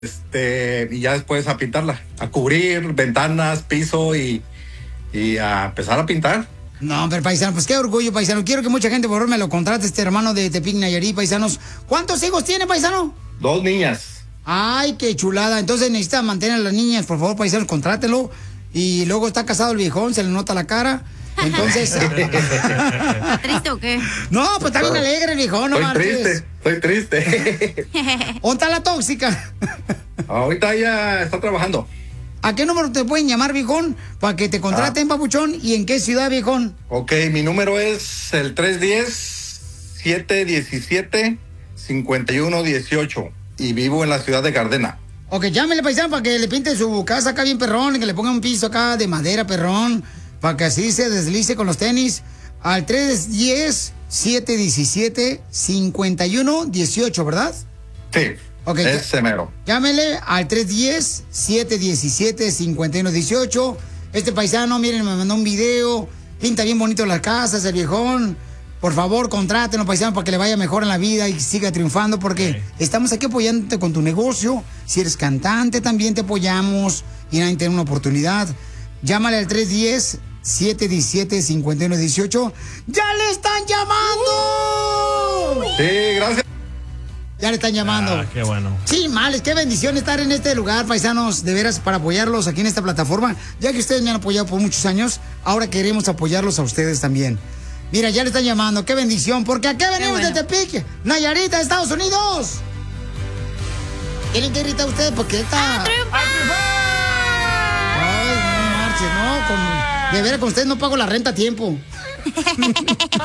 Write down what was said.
y ya después a pintarla, a cubrir ventanas, piso y a empezar a pintar. No, pero paisano, pues qué orgullo, paisano. Quiero que mucha gente por favor me lo contrate, este hermano de Tepic, Nayarit, paisanos. ¿Cuántos hijos tiene, paisano? 2 niñas. Ay, qué chulada. Entonces necesita mantener a las niñas, por favor, paisanos, contrátelo. Y luego está casado el viejón, se le nota la cara. Entonces... ¿Está triste o qué? No, pues está bien alegre el viejón, no marches. Estoy triste. ¿Dónde está la tóxica? Ahorita ya está trabajando. ¿A qué número te pueden llamar, viejón? Para que te contraten, papuchón. ¿Y en qué ciudad, viejón? Ok, mi número es el 310-717-5118. Y vivo en la ciudad de Gardena. Ok, llámele, paisano, para que le pinte su casa acá bien perrón, que le ponga un piso acá de madera perrón, para que así se deslice con los tenis. Al 310-717-5118, ¿verdad? Sí, okay, ese mero. Llámele al 310-717-5118. Este paisano, miren, me mandó un video, pinta bien bonito las casas, el viejón. Por favor, contrátenos, paisano, para que le vaya mejor en la vida y siga triunfando, porque estamos aquí apoyándote con tu negocio. Si eres cantante, también te apoyamos y nadie tiene una oportunidad. Llámale al 310-717-5118. ¡Ya le están llamando! Sí, gracias. Ya le están llamando. Ah, qué bueno. Sí, males, qué bendición estar en este lugar, paisanos, de veras, para apoyarlos aquí en esta plataforma. Ya que ustedes me han apoyado por muchos años, ahora queremos apoyarlos a ustedes también. Mira, ya le están llamando, qué bendición, porque aquí venimos de Tepic, Nayarit, Estados Unidos. ¿Tienen que gritar ustedes? Porque está... Ay, no marches, no, de veras con ustedes no pago la renta a tiempo.